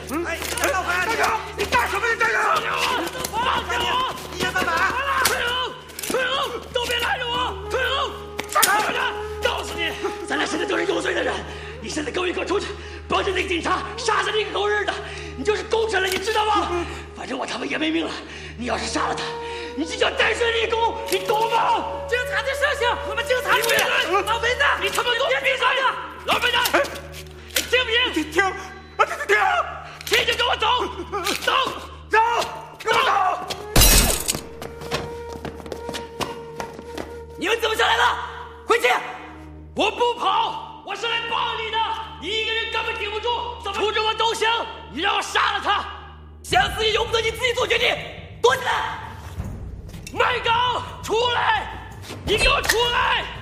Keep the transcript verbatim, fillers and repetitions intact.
嗯，哎，老板，大哥，你干什么呢？这个！ 放开我！放开我！ 你先干嘛？ 退后！退后！都别拦着我！退后！快点！告诉你，咱俩现在都是有罪的人。你现在跟我一块出去，帮着那个警察杀死那个狗日的，你就是功臣了，你知道吗？反正我他妈也没命了。你要是杀了他，你就叫戴水立功，你懂吗？ 警察的事情，我们警察闭嘴！ 老本子， 你他妈给我闭嘴！老本子，听不听？ 听，听，听， 听就跟我走，走， 走，跟我走。 你们怎么下来的？回去！ 我不跑，我是来帮你的。你一个人根本顶不住，出着我都行。你让我杀了他， 想死也由不得你自己做决定。躲起来！ 麦高，出来！你给我出来！